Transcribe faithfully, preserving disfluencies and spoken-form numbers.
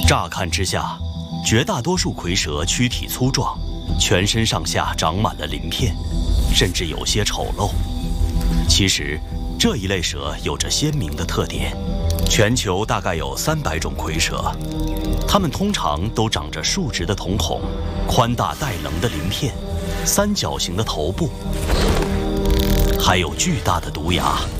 乍看之下，绝大多数蝰蛇躯体粗壮，全身上下长满了鳞片，甚至有些丑陋。其实，这一类蛇有着鲜明的特点。全球大概有三百种蝰蛇，它们通常都长着竖直的瞳孔、宽大带棱的鳞片、三角形的头部，还有巨大的毒牙。